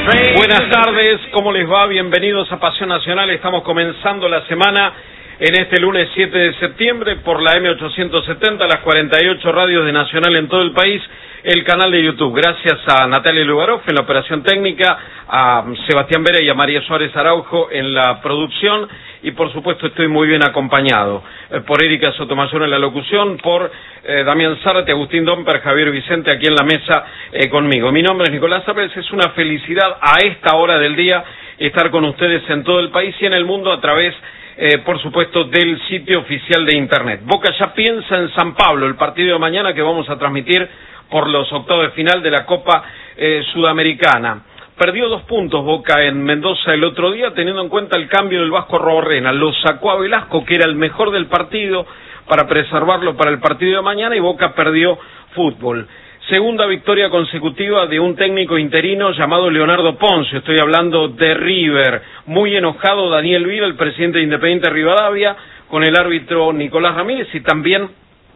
Buenas tardes, ¿cómo les va? Bienvenidos a Pasión Nacional. Estamos comenzando la semana en este lunes 7 de septiembre por la M870, las 48 radios de Nacional en todo el país, el canal de YouTube. Gracias a Natalia Lugaroff en la operación técnica, a Sebastián Vera y a María Suárez Araujo en la producción, y por supuesto estoy muy bien acompañado por Erika Sotomayor en la locución, por Damián Zárate, Agustín Domper, Javier Vicente aquí en la mesa conmigo. Mi nombre es Nicolás Álvarez. Es una felicidad a esta hora del día estar con ustedes en todo el país y en el mundo a través por supuesto, del sitio oficial de Internet. Boca ya piensa en San Pablo, el partido de mañana que vamos a transmitir por los octavos de final de la Copa Sudamericana. Perdió 2 puntos Boca en Mendoza el otro día, teniendo en cuenta el cambio del Vasco Roborrena. Lo sacó a Velasco, que era el mejor del partido, para preservarlo para el partido de mañana, y Boca perdió fútbol. Segunda victoria consecutiva de un técnico interino llamado Leonardo Ponce. Estoy hablando de River. Muy enojado Daniel Vila, el presidente de Independiente Rivadavia, con el árbitro Nicolás Ramírez y también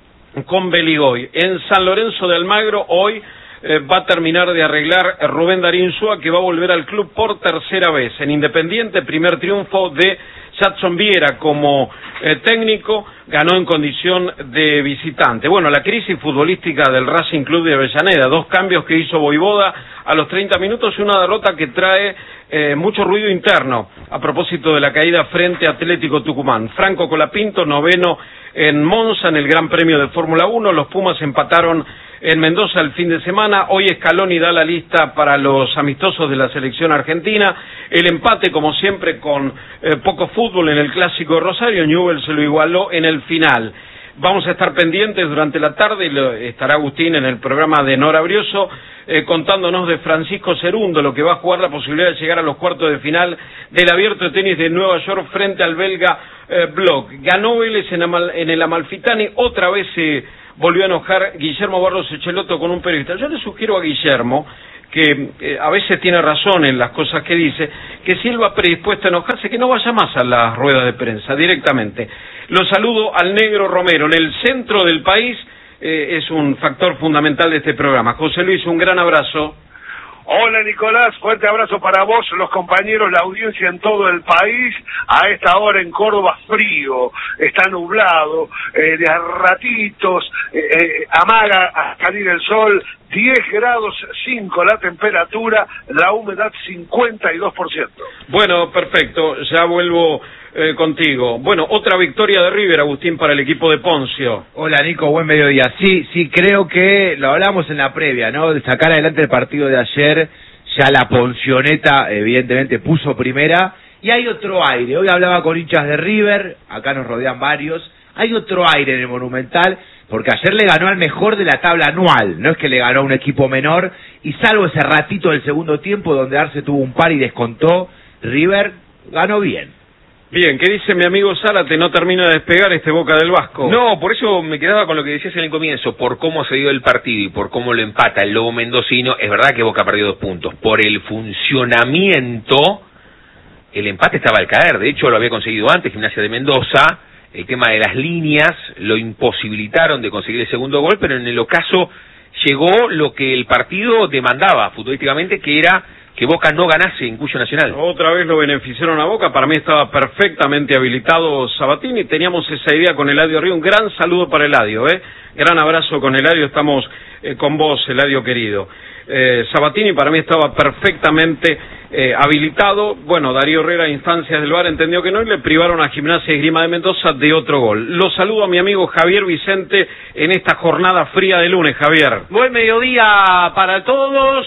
con Beligoy. En San Lorenzo de Almagro hoy va a terminar de arreglar Rubén Darín Insúa, que va a volver al club por tercera vez. En Independiente, primer triunfo de Jadson Viera como técnico, ganó en condición de visitante. Bueno, la crisis futbolística del Racing Club de Avellaneda, 2 cambios que hizo Boivoda a los 30 minutos y una derrota que trae mucho ruido interno a propósito de la caída frente a Atlético Tucumán. Franco Colapinto, noveno en Monza en el Gran Premio de Fórmula 1, los Pumas empataron en Mendoza el fin de semana. Hoy Scaloni da la lista para los amistosos de la selección argentina. El empate, como siempre, con poco fútbol en el Clásico de Rosario. Newell's se lo igualó en el final. Vamos a estar pendientes durante la tarde, y estará Agustín en el programa de Nora Brioso, contándonos de Francisco Cerundo, lo que va a jugar la posibilidad de llegar a los cuartos de final del Abierto de Tenis de Nueva York frente al belga Bloch. Ganó Vélez en el Amalfitani, otra vez volvió a enojar Guillermo Barros Echelotto con un periodista. Yo le sugiero a Guillermo, que a veces tiene razón en las cosas que dice, que si él va predispuesto a enojarse, que no vaya más a las ruedas de prensa directamente. Lo saludo al Negro Romero, en el centro del país, es un factor fundamental de este programa. José Luis, un gran abrazo. Hola Nicolás, fuerte abrazo para vos, los compañeros, la audiencia en todo el país. A esta hora en Córdoba frío, está nublado, de a ratitos amaga a salir el sol, 10 grados 5 la temperatura, la humedad 52%. Bueno, perfecto, ya vuelvo contigo. Bueno, otra victoria de River, Agustín, para el equipo de Poncio. Hola Nico, buen mediodía. Sí, creo que lo hablamos en la previa, ¿no? De sacar adelante el partido de ayer, ya la Poncioneta evidentemente puso primera, y hay otro aire. Hoy hablaba con hinchas de River, acá nos rodean varios, hay otro aire en el Monumental, porque ayer le ganó al mejor de la tabla anual, no es que le ganó a un equipo menor, y salvo ese ratito del segundo tiempo donde Arce tuvo un par y descontó, River ganó bien. Bien, ¿qué dice mi amigo Zárate? No termina de despegar este Boca del Vasco. No, por eso me quedaba con lo que decías en el comienzo, por cómo se dio el partido y por cómo lo empata el Lobo Mendocino. Es verdad que Boca perdió 2 puntos. Por el funcionamiento, el empate estaba al caer. De hecho, lo había conseguido antes Gimnasia de Mendoza. El tema de las líneas lo imposibilitaron de conseguir el segundo gol, pero en el ocaso llegó lo que el partido demandaba futbolísticamente, que era que Boca no ganase en Cuyo Nacional. Otra vez lo beneficiaron a Boca. Para mí estaba perfectamente habilitado Sabatini. Teníamos esa idea con Eladio Río. Un gran saludo para Eladio, gran abrazo con Eladio. Estamos con vos, Eladio querido. Sabatini para mí estaba perfectamente habilitado. Bueno, Darío Herrera, a instancias del VAR, entendió que no, y le privaron a Gimnasia y Esgrima de Mendoza de otro gol. Lo saludo a mi amigo Javier Vicente en esta jornada fría de lunes. Javier. Buen mediodía para todos.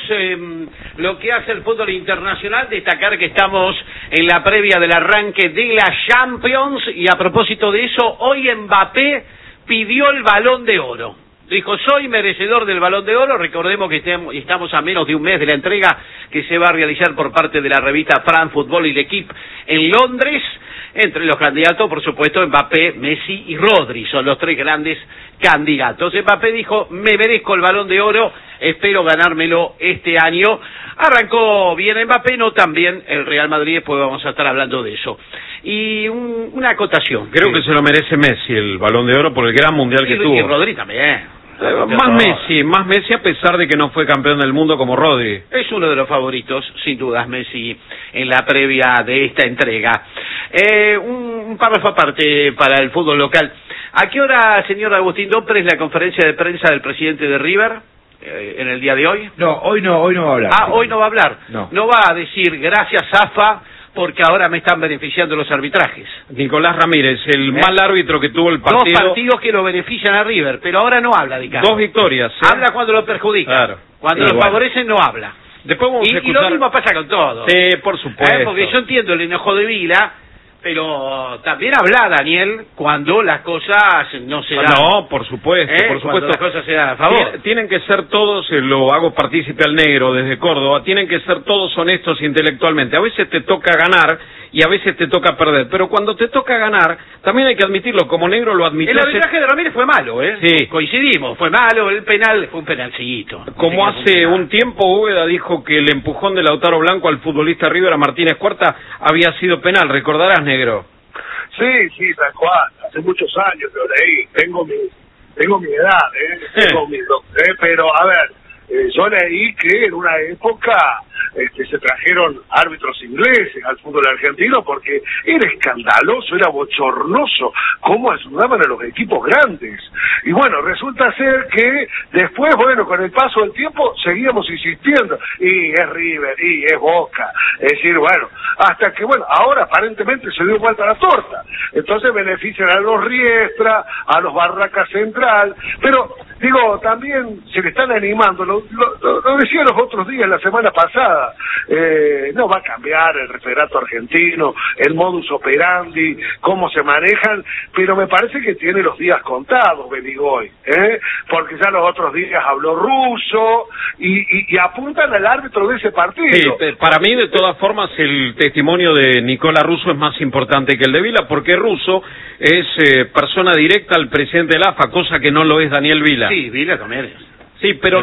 Lo que hace el fútbol internacional, destacar que estamos en la previa del arranque de la Champions, y a propósito de eso, hoy Mbappé pidió el Balón de Oro. Dijo, soy merecedor del Balón de Oro. Recordemos que estamos a menos de un mes de la entrega que se va a realizar por parte de la revista France Football y L'Equipe en Londres. Entre los candidatos, por supuesto, Mbappé, Messi y Rodri son los 3 grandes candidatos. Mbappé dijo, me merezco el Balón de Oro, espero ganármelo este año. Arrancó bien Mbappé, no tan bien el Real Madrid, después vamos a estar hablando de eso. Y una acotación. Creo que se lo merece Messi el Balón de Oro por el gran mundial que tuvo. Y Rodri también. Más Messi a pesar de que no fue campeón del mundo como Rodri. Es uno de los favoritos, sin dudas, Messi en la previa de esta entrega. Un párrafo aparte para el fútbol local. ¿A qué hora, señor Agustín Dompres, la conferencia de prensa del presidente de River en el día de hoy? No, hoy no va a hablar. Hoy no va a hablar. No va a decir gracias AFA porque ahora me están beneficiando los arbitrajes. Nicolás Ramírez, el mal árbitro que tuvo el partido. 2 partidos que lo benefician a River, pero ahora no habla de caso. 2 victorias. Habla cuando lo perjudica. Claro. Cuando lo favorecen no habla. Después vamos a escuchar... y lo mismo pasa con todo. Sí, por supuesto. Porque yo entiendo el enojo de Vila, pero también habla, Daniel, cuando las cosas no se dan. No, por supuesto, por supuesto. Cuando las cosas se dan a favor. Tienen que ser todos, lo hago partícipe al negro desde Córdoba, tienen que ser todos honestos intelectualmente. A veces te toca ganar y a veces te toca perder, pero cuando te toca ganar, también hay que admitirlo, como negro lo admitió. El arbitraje de Ramírez fue malo, Sí. Coincidimos, fue malo, el penal fue un penalcito. Como hace un tiempo Úbeda dijo que el empujón de Lautaro Blanco al futbolista River a Martínez Cuarta había sido penal, ¿recordarás, negro? Sí, tal cual, hace muchos años lo leí, tengo mi edad, pero a ver, yo leí que en una época se trajeron árbitros ingleses al fútbol argentino porque era escandaloso, era bochornoso cómo ayudaban a los equipos grandes. Y bueno, resulta ser que después, con el paso del tiempo seguíamos insistiendo, y es River, y es Boca, es decir, hasta que ahora aparentemente se dio vuelta la torta. Entonces benefician a los Riestra, a los Barracas Central, pero digo, también se le están animando, lo decía los otros días, la semana pasada, no va a cambiar el referato argentino, el modus operandi, cómo se manejan, pero me parece que tiene los días contados Benigoy, porque ya los otros días habló Russo y apuntan al árbitro de ese partido. Sí, para mí de todas formas el testimonio de Nicolás Russo es más importante que el de Vila, porque Russo es persona directa al presidente de la AFA, cosa que no lo es Daniel Vila. Sí, Vila también es. Sí, pero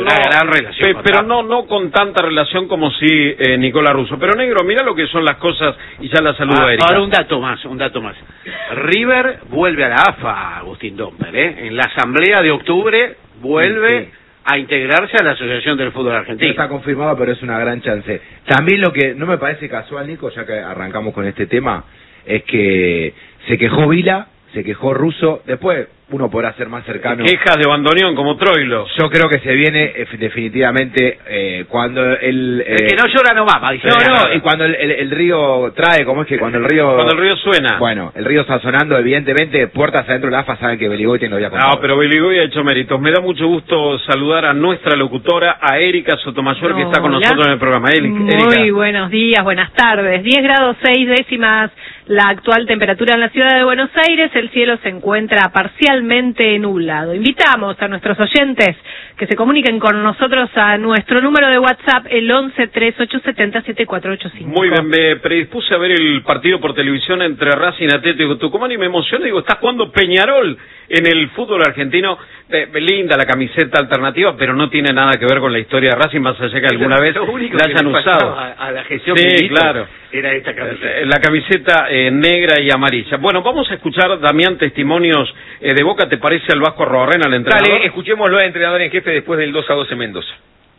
no con tanta relación como si Nicolás Russo. Pero negro, mira lo que son las cosas y ya la saludo a Erika. Ahora un dato más. River vuelve a la AFA, Agustín Domper, En la asamblea de octubre vuelve a integrarse a la Asociación del Fútbol Argentino. No está confirmado, pero es una gran chance. También lo que no me parece casual, Nico, ya que arrancamos con este tema, es que se quejó Vila, se quejó Russo, después uno podrá ser más cercano. Quejas de bandoneón como Troilo. Yo creo que se viene definitivamente cuando el que no llora no mama, dice. No, y cuando el río trae, ¿cómo es que cuando el río suena? Bueno, el río está sonando, evidentemente, puertas adentro de la AFA saben que Beligoy tiene lo había contado. No, pero Beligoy ha hecho méritos. Me da mucho gusto saludar a nuestra locutora, a Erika Sotomayor, que está con nosotros en el programa. Muy buenos días, buenas tardes. 10 grados 6 décimas la actual temperatura en la ciudad de Buenos Aires. El cielo se encuentra parcialmente nublado. Invitamos a nuestros oyentes que se comuniquen con nosotros a nuestro número de WhatsApp, el 11-3870-7485. Muy bien, me predispuse a ver el partido por televisión entre Racing, Atlético Tucumán y me emocioné. Digo, está jugando Peñarol en el fútbol argentino. Linda la camiseta alternativa, pero no tiene nada que ver con la historia de Racing, más allá que alguna vez la hayan usado. A la gestión claro. Era esta camiseta. La camiseta negra y amarilla. Bueno, vamos a escuchar, Damián, testimonios de Boca. ¿Te parece al Vasco Arrobarrena, al entrenador? Dale, escuchémoslo al entrenador en jefe después del 2-2 en Mendoza.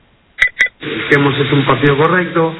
Que hemos hecho un partido correcto.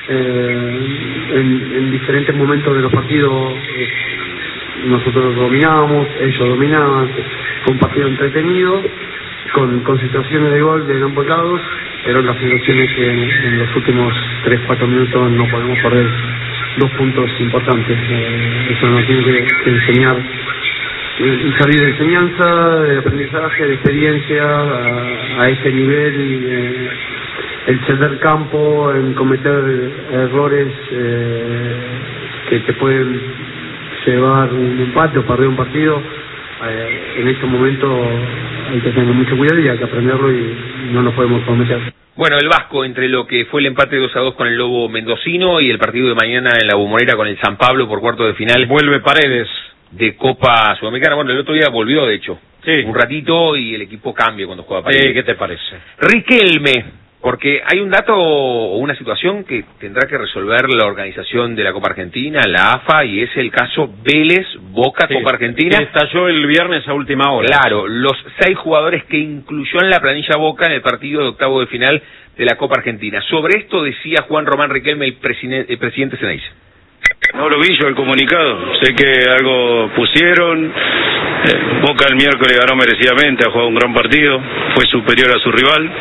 En diferentes momentos de los partidos nosotros dominábamos, ellos dominaban. Fue un partido entretenido, con situaciones de gol de ambos lados, pero las situaciones que en los últimos 3-4 minutos no podemos perder 2 puntos importantes. Eso nos tiene que enseñar, salir de enseñanza, de aprendizaje, de experiencia a este nivel, el ceder campo, en cometer errores que te pueden llevar un empate o perder un partido. En este momento hay que tener mucho cuidado y hay que aprenderlo y no nos podemos cometer. Bueno, el Vasco, entre lo que fue el empate 2-2 con el Lobo Mendocino y el partido de mañana en la Bombonera con el San Pablo por cuarto de final. Vuelve Paredes. De Copa Sudamericana. Bueno, el otro día volvió, de hecho. Sí. Un ratito y el equipo cambia cuando juega Paredes. ¿Qué te parece? Riquelme Porque hay un dato o una situación que tendrá que resolver la organización de la Copa Argentina, la AFA, y es el caso Vélez-Boca Copa Argentina. Que estalló el viernes a última hora. Claro, los 6 jugadores que incluyó en la planilla Boca en el partido de octavo de final de la Copa Argentina. Sobre esto decía Juan Román Riquelme, el presidente Ceneice. No lo vi yo el comunicado, sé que algo pusieron, Boca el miércoles ganó merecidamente, ha jugado un gran partido, fue superior a su rival.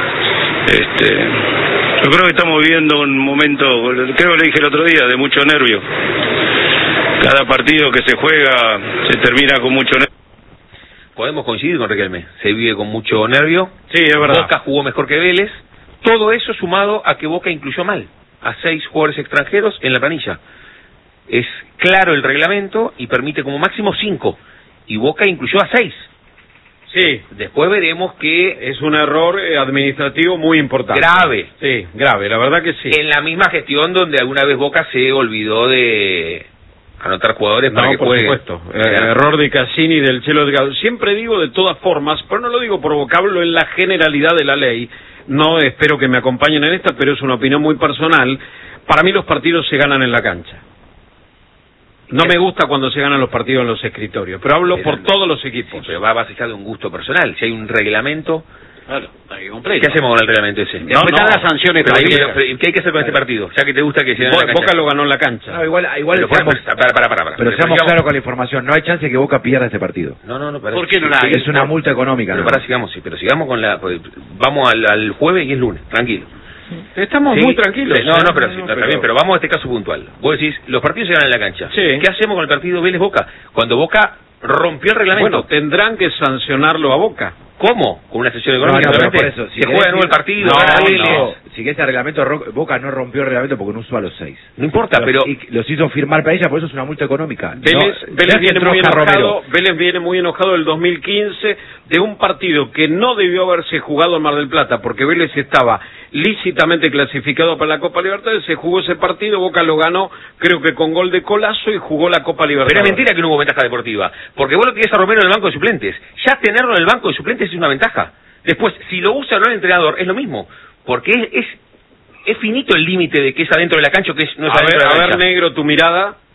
Yo creo que estamos viviendo un momento, creo que le dije el otro día, de mucho nervio. Cada partido que se juega se termina con mucho nervio. Podemos coincidir con Riquelme, se vive con mucho nervio. Sí, es verdad. Boca jugó mejor que Vélez, todo eso sumado a que Boca incluyó mal a 6 jugadores extranjeros en la planilla. Es claro el reglamento y permite como máximo 5, y Boca incluyó a 6. Sí. Después veremos que es un error administrativo muy importante. Grave. Sí, grave, la verdad que sí. En la misma gestión donde alguna vez Boca se olvidó de anotar jugadores para que jueguen. Por supuesto. Error de Cassini y del Chelo Delgado. Siempre digo de todas formas, pero no lo digo por vocablo, en la generalidad de la ley. No espero que me acompañen en esta, pero es una opinión muy personal. Para mí los partidos se ganan en la cancha. No me gusta cuando se ganan los partidos en los escritorios, pero hablo por todos los equipos. Sí, pero va más allá de un gusto personal. Si hay un reglamento, claro, hay que ¿qué hacemos con el reglamento ese? Después están las sanciones. ¿Qué hay que hacer con este partido? Ya que te gusta que se gane en la cancha. Boca lo ganó en la cancha. No, igual pero seamos claros con la información. No hay chance que Boca pierda este partido. No, ¿por qué no la hay? Es una multa económica. Pero sigamos con la... Vamos al jueves y es lunes, tranquilo. Estamos muy tranquilos. Está bien, pero vamos a este caso puntual. Vos decís, los partidos se ganan en la cancha. Sí. ¿Qué hacemos con el partido Vélez-Boca? Cuando Boca rompió el reglamento. Bueno, tendrán que sancionarlo a Boca. ¿Cómo? Con una sesión económica. No, por eso, si se juega de nuevo el partido, si que ese reglamento, Boca no rompió el reglamento porque no usó a los 6. No importa, pero... Y los hizo firmar para ella, por eso es una multa económica. Vélez viene muy enojado del 2015 de un partido que no debió haberse jugado en Mar del Plata, porque Vélez estaba lícitamente clasificado para la Copa Libertadores, se jugó ese partido, Boca lo ganó, creo que con gol de Colazo, y jugó la Copa Libertadores. Pero es mentira que no hubo ventaja deportiva, porque vos lo tenés a Romero en el banco de suplentes. Ya tenerlo en el banco de suplentes es una ventaja. Después, si lo usa o no el entrenador, es lo mismo, porque es finito el límite de que es adentro de la cancha o que no es adentro de la cancha. A ver, Negro, tu mirada.